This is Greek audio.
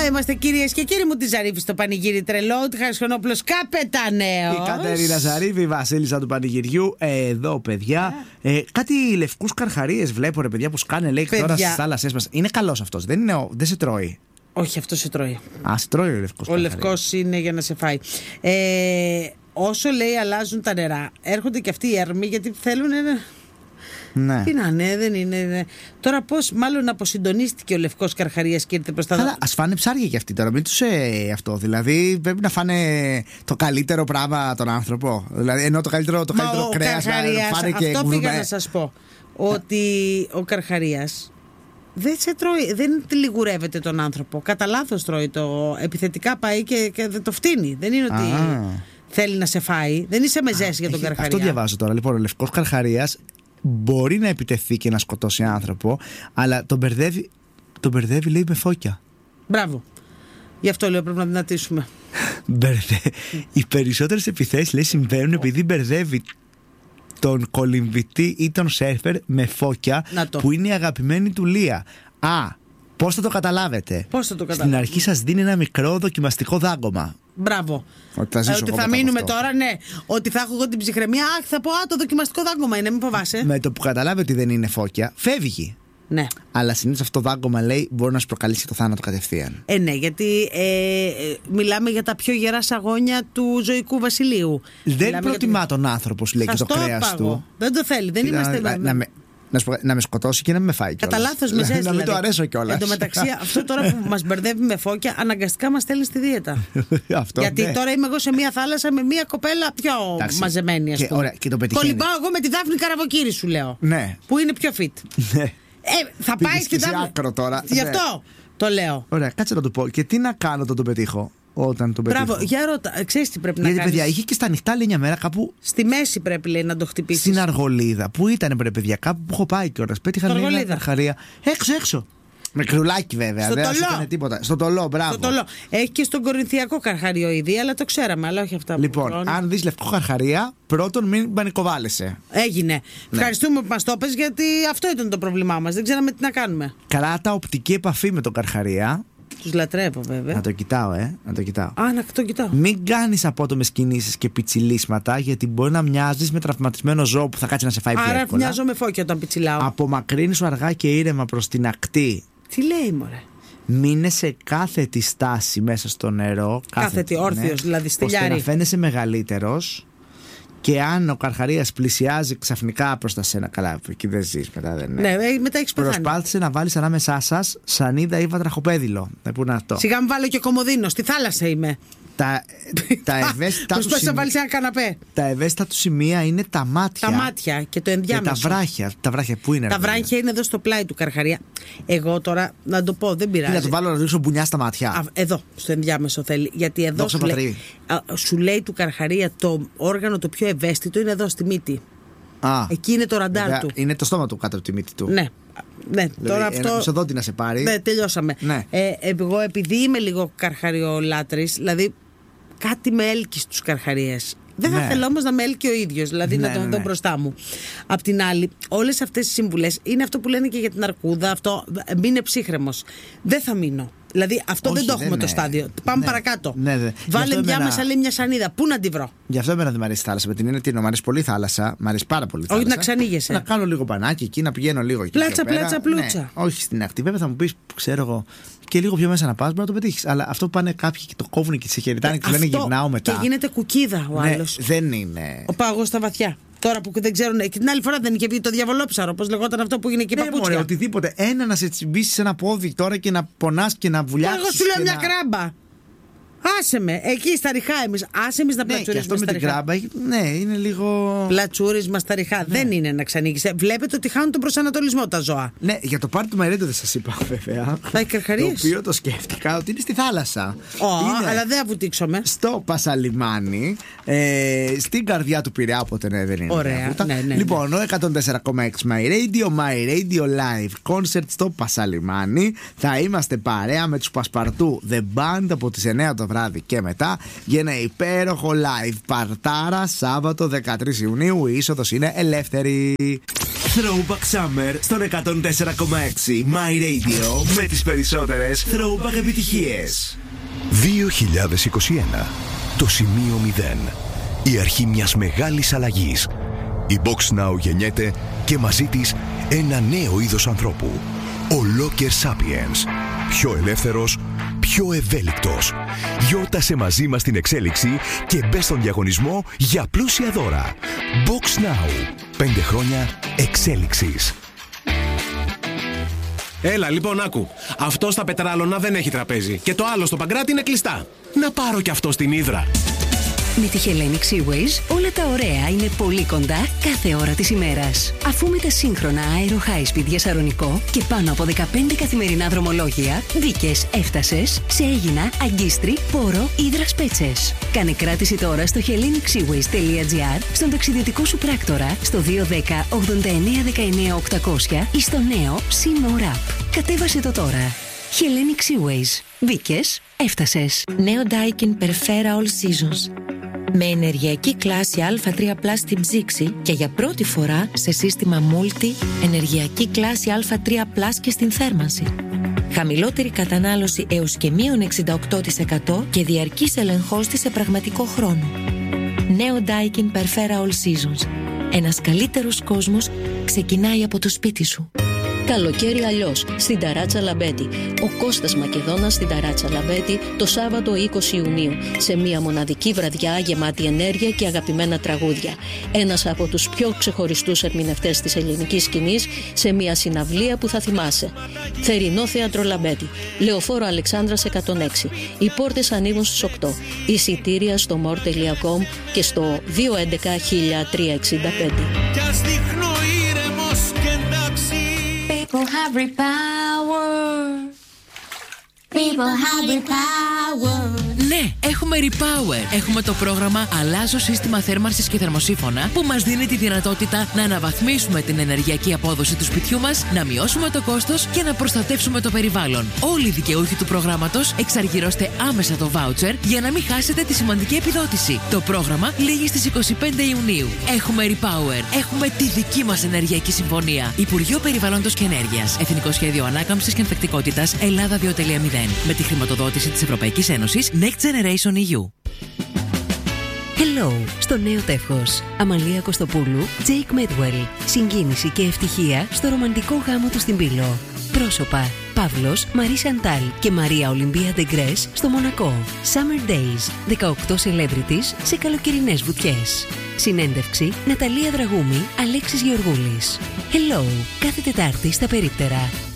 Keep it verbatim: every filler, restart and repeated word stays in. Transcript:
είμαστε κυρίες και κύριοι μου, τη Ζαρίφη στο πανηγύρι τρελό, τη Χαρισχονόπουλος καπεταναίος. Η Κατερίνα Ζαρίφη, η Βασίλισσα του πανηγυριού. Εδώ, παιδιά. Ε, κάτι λευκούς καρχαρίες βλέπω, ρε παιδιά, που σκάνε, λέει, τώρα στις θάλασσές μας. Είναι καλός αυτός, δεν, είναι, δεν σε τρώει. Όχι, αυτό σε τρώει. Α, σε τρώει ο λευκός. Ο λευκός είναι για να σε φάει. Ε, όσο λέει αλλάζουν τα νερά, έρχονται και αυτοί οι έρμοι γιατί θέλουν. Ναι. Τι να ναι, δεν είναι. Ναι. Τώρα πώς, μάλλον αποσυντονίστηκε ο λευκός καρχαρίας και ήρθε προς τα δόντια. Ας φάνε ψάρια κι αυτοί τώρα, μην τους ε, αυτό. Δηλαδή πρέπει να φάνε το καλύτερο πράγμα τον άνθρωπο. Δηλαδή, ενώ το καλύτερο, το καλύτερο κρέας να φάνε και αυτό γκουρμέ. πήγα να σας πω. Ότι ο καρχαρίας δεν σε τρώει, δεν λιγουρεύεται τον άνθρωπο. Κατά λάθος τρώει το. Επιθετικά πάει και, και δεν το φτύνει. Δεν είναι ότι Α. θέλει να σε φάει. Δεν είσαι με ζέση για τον καρχαρία. Αυτό διαβάζω τώρα. Λοιπόν, ο λευκός καρχαρίας μπορεί να επιτεθεί και να σκοτώσει άνθρωπο, αλλά τον μπερδεύει, τον μπερδεύει λέει με φώκια. Μπράβο. Γι' αυτό λέω πρέπει να δυνατήσουμε. Οι περισσότερες επιθέσεις, λέει, συμβαίνουν επειδή μπερδεύει τον κολυμβητή ή τον σέρφερ με φώκια που είναι η αγαπημένη του Λία. Α, πώς θα το καταλάβετε? Πώς θα το καταλάβετε? Στην αρχή σας δίνει ένα μικρό δοκιμαστικό δάγκωμα. Μπράβο. Ότι θα, ε, ότι θα μείνουμε τώρα, ναι. Ότι θα έχω εγώ την ψυχραιμία. Αχ, θα πω, α, το δοκιμαστικό δάγκωμα είναι, μην φοβάσαι. Με το που καταλάβει ότι δεν είναι φώκια, φεύγει. Ναι. Αλλά συνήθως αυτό το δάγκωμα, λέει, μπορεί να σου προκαλέσει το θάνατο κατευθείαν. Ε, ναι, γιατί ε, ε, μιλάμε για τα πιο γερά σαγόνια του ζωικού βασιλείου. Δεν μιλάμε προτιμά για... τον άνθρωπο, σου λέει, και το κρέας του. Δεν το θέλει, δεν είμαστε. Να, να, να, να, σου, να με σκοτώσει και να με φάει κιόλας. Κατά λάθος με ζέστη. Να μην το αρέσω κιόλας. Εν τω μεταξύ, αυτό τώρα που μας μπερδεύει με φώκια, αναγκαστικά μας στέλνει στη δίαιτα. Αυτό, γιατί ναι. Τώρα είμαι εγώ σε μία θάλασσα με μία κοπέλα πιο Εντάξει. μαζεμένη, ας πούμε. Και, και κολυμπάω εγώ με τη Δάφνη Καραβοκύρη, σου λέω. Ναι. Που είναι πιο fit. Ναι. Ε, θα πήγες πάει στην Δάφνη. άκρο τώρα. Γι' αυτό το λέω. Ωραία, κάτσε να του πω. Και τι να κάνω όταν το πετύχω? Όταν το πετύχω. Μπράβο, για ρώτα. Ξέρεις τι πρέπει Γιατί, να κάνεις? παιδιά, είχε και στα ανοιχτά, λέει, μια μέρα κάπου. Στη μέση πρέπει, λέει, να το χτυπήσεις. Στην Αργολίδα. Πού ήταν, ρε παιδιά, κάπου που έχω πάει κιόλας. Πέτυχα, λέει, μια καρχαρία. Έξω, έξω. Με κρουλάκι, βέβαια. Στο δεν τολό. σου έκανε τίποτα. Στο τολό, μπράβο. Στο τολό. Έχει και στον κορινθιακό καρχαρίο ήδη, αλλά το ξέραμε, αλλά όχι αυτά. Λοιπόν, που αν δεις λευκό καρχαρία, πρώτον μην πανικοβάλλεσαι. Έγινε. Ναι. Ευχαριστούμε που μας το πες, γιατί αυτό ήταν το πρόβλημά μας. Δεν ξέραμε τι να κάνουμε. Κράτα οπτική επαφή με τον καρχαρία. Τους λατρεύω, βέβαια. Να το κοιτάω, ε. Να το κοιτάω. Α, να το κοιτάω. Μην κάνεις απότομες κινήσεις και πιτσιλίσματα, γιατί μπορεί να μοιάζεις με τραυματισμένο ζώο που θα κάτσει να σε φάει πιο εύκολα. Άρα μοιάζω με φώκια όταν πιτσιλάω. Απομακρύνεις σου αργά και ήρεμα προς την ακτή. Τι λέει, μωρέ? Μείνε σε κάθετη στάση μέσα στο νερό. Κάθετη, όρθιος, ναι, δηλαδή στυλιάρι. Ώστε να φαίνεσαι μεγαλύτερος. Και αν ο καρχαρίας πλησιάζει ξαφνικά προς τα σένα, καλά, εκεί δεν ζεις μετά, δεν είναι. Ναι, μετά έχεις πεθάνει. Προσπάθησε να βάλεις ανάμεσά σας σανίδα ή βατραχοπέδιλο. Να πούνε αυτό. Σιγά μου βάλω και κομμωδίνο, στη θάλασσα είμαι. Τα, τα ευαίσθητα του σημεία. Να βάλεις ένα καναπέ. Τα ευαίσθητα του σημεία είναι τα μάτια. Τα μάτια και το ενδιάμεσο. Και τα βράχια. Τα βράχια πού είναι? Τα βράχια είναι εδώ στο πλάι του καρχαρία. Εγώ τώρα να το πω, δεν πειράζει. Να το βάλω να ρίξω μπουνιά στα μάτια. Α, εδώ, στο ενδιάμεσο θέλει. Γιατί εδώ σου λέει, α, σου λέει του καρχαρία το όργανο το πιο ευαίσθητο είναι εδώ στη μύτη. Α, εκεί είναι το ραντάρ βέβαια, του. Είναι το στόμα του κάτω από τη μύτη του. Ναι. Ναι, δηλαδή, τώρα αυτό. Ένα μισοδότη να σε πάρει. Ναι, τελειώσαμε. Ναι. Ε, εγώ επειδή είμαι λίγο καρχαριολάτρης, δηλαδή κάτι με έλκει στους καρχαρίες. Δεν θα ναι. θέλω όμως να με έλκει ο ίδιος, δηλαδή ναι, να τον ναι, δω ναι. μπροστά μου. Απ' την άλλη, όλες αυτές οι συμβουλές είναι αυτό που λένε και για την αρκούδα. Αυτό, μείνε ψύχρεμος. Δεν θα μείνω. Δηλαδή αυτό όχι, δεν το έχουμε δεν το στάδιο. Πάμε ναι, παρακάτω. Ναι, ναι. Βάλε μια εμένα... μέσα, λέει, μια σανίδα. Πού να τη βρω? Γι' αυτό εμένα δεν μου αρέσει η θάλασσα. Με την είναι τι μου αρέσει πολύ η θάλασσα. Μ' αρέσει πάρα πολύ η θάλασσα. Όχι να ξανοίγεσαι. Να κάνω λίγο πανάκι εκεί, να πηγαίνω λίγο εκεί. Πλάτσα, πλάτσα, πλούτσα. Ναι, όχι στην ακτή. Βέβαια θα μου πει, ξέρω εγώ, και λίγο πιο μέσα να πα, μπορεί να το πετύχει. Αλλά αυτό που πάνε κάποιοι και το κόβουν και σε χαιρετάνε και λένε γυρνάω μετά. Και γίνεται κουκίδα ο άλλο. Δεν είναι. Ο πάγο στα βαθιά. Τώρα που δεν ξέρουν. Και την άλλη φορά δεν είχε βγει το διαβολόψαρο, όπως λεγόταν αυτό που έγινε εκεί παπούτσια. Ναι, μωρέ, οτιδήποτε. Ένα να σε τσιμπήσει σε ένα πόδι τώρα και να πονάς και να βουλιάξεις. Εγώ σου λέω μια να... κράμπα. Άσε με, εκεί στα ριχά εμείς. Άσε εμείς να ναι, πλατσουρίσουμε στα ριχά. Κράμπα, ναι, είναι λίγο. Πλατσούρισμα στα ριχά. Ναι. Δεν είναι να ξανοίγησε. Βλέπετε ότι χάνουν τον προσανατολισμό τα ζώα. Ναι, για το πάρτι του Μαρέντο δεν σας είπα βέβαια. Τα καρχαρίες. Το οποίο το σκέφτηκα ότι είναι στη θάλασσα. Oh, αλλά δεν αβουτήξομαι. Στο Πασαλιμάνι, ε, στην καρδιά του Πειραιά, οπότε ναι, δεν είναι. Ωραία. Ναι, ναι, ναι. Λοιπόν, ο εκατόν τέσσερα κόμμα έξι My Radio, My Radio Live Concert στο Πασαλιμάνι. Θα είμαστε παρέα με τους Πασπαρτού The Band από τις εννιά το βράδυ και μετά για ένα υπέροχο live παρτάρα Σάββατο δεκατρείς Ιουνίου. Η είσοδος είναι ελεύθερη. Throwback Summer στον εκατόν τέσσερα κόμμα έξι My Radio με τις περισσότερες Throwback επιτυχίες. δύο χιλιάδες είκοσι ένα. Το σημείο μηδέν. Η αρχή μιας μεγάλης αλλαγής. Η Box Now γεννιέται και μαζί της ένα νέο είδος ανθρώπου. Ο Locker Sapiens. Πιο ελεύθερος, πιο ευέλικτος. Γιόρτασε μαζί μας την εξέλιξη και μπες στον διαγωνισμό για πλούσια δώρα. Box Now. Πέντε χρόνια εξέλιξης. Έλα λοιπόν, άκου. Αυτό στα Πετράλωνα δεν έχει τραπέζι. Και το άλλο στο Παγκράτη είναι κλειστά. Να πάρω κι αυτό στην Ύδρα. Με τη Hellenic Seaways όλα τα ωραία είναι πολύ κοντά κάθε ώρα της ημέρας. Αφού με τα σύγχρονα Aero High Speed για Σαρονικό και πάνω από δεκαπέντε καθημερινά δρομολόγια, μπήκες, έφτασες σε Αίγινα, Αγκίστρι, Πόρο, Ύδρας Πέτσες. Κάνε κράτηση τώρα στο hellenic seaways τελεία gr, στον ταξιδιωτικό σου πράκτορα, στο δύο ένα μηδέν ογδόντα εννέα δεκαεννέα οκτακόσια ή στο νέο SeaMore App. Κατέβασε το τώρα. Hellenic Seaways. Μπήκες, έφτασες. Νέο Daikin Perfera All Seasons. Με ενεργειακή κλάση Α τρία πλας στην ψήξη και για πρώτη φορά σε σύστημα Multi ενεργειακή κλάση Α τρία πλας και στην θέρμανση. Χαμηλότερη κατανάλωση έως και μείον εξήντα οκτώ τοις εκατό και διαρκής ελεγχός της σε πραγματικό χρόνο. Νέο Daikin Perfera All Seasons. Ένας καλύτερος κόσμος ξεκινάει από το σπίτι σου. Καλοκαίρι αλλιώς, στην Ταράτσα Λαμπέτη. Ο Κώστας Μακεδόνας στην Ταράτσα Λαμπέτη το Σάββατο είκοσι Ιουνίου. Σε μια μοναδική βραδιά γεμάτη ενέργεια και αγαπημένα τραγούδια. Ένας από τους πιο ξεχωριστούς ερμηνευτές της ελληνικής σκηνής σε μια συναυλία που θα θυμάσαι. Θερινό Θέατρο Λαμπέτη. Λεωφόρο Αλεξάνδρας εκατόν έξι. Οι πόρτες ανοίγουν στις οκτώ. Εισιτήρια στο more τελεία com και στο δύο ένα ένα χίλια τριακόσια εξήντα πέντε. People have repower. People have repower. Ναι, έχουμε Repower. Έχουμε το πρόγραμμα Αλλάζω σύστημα θέρμανσης και θερμοσύφωνα που μας δίνει τη δυνατότητα να αναβαθμίσουμε την ενεργειακή απόδοση του σπιτιού μας, να μειώσουμε το κόστος και να προστατεύσουμε το περιβάλλον. Όλοι οι δικαιούχοι του προγράμματος εξαργυρώστε άμεσα το voucher για να μην χάσετε τη σημαντική επιδότηση. Το πρόγραμμα λήγει στις είκοσι πέντε Ιουνίου. Έχουμε Repower. Έχουμε τη δική μας ενεργειακή συμφωνία. Υπουργείο Περιβάλλοντος και Ενέργειας. Εθνικό Σχέδιο Ανάκαμψης και Ανθεκτικότητας Ελλάδα δύο κόμμα μηδέν. Με τη χρηματοδότηση της Ευρωπαϊκής Ένωσης Next Generation ι γιου. Hello, στο νέο τεύχος. Αμαλία Κωστοπούλου, Τζέικ Μέτουελ. Συγκίνηση και ευτυχία στο ρομαντικό γάμο του στην Πύλο. Πρόσωπα: Παύλος, Μαρί Σαντάλ και Μαρία Ολυμπία Ντεγκρές στο Μονακό. Summer Days, δεκαοκτώ celebrities σε καλοκαιρινές βουτιές. Συνέντευξη: Ναταλία Δραγούμη, Αλέξης Γεωργούλης. Hello, κάθε Τετάρτη στα Περίπτερα.